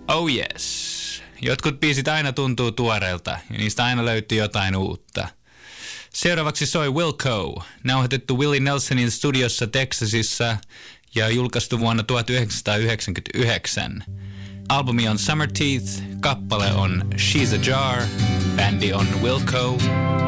Oh yes. Jotkut biisit aina tuntuu tuoreelta ja niistä aina löytyy jotain uutta. Seuraavaksi soi Wilco, nauhoitettu Willie Nelsonin studiossa Texasissa ja julkaistu vuonna 1999. Albumi on Summer Teeth, kappale on She's a Jar, bändi on Wilco.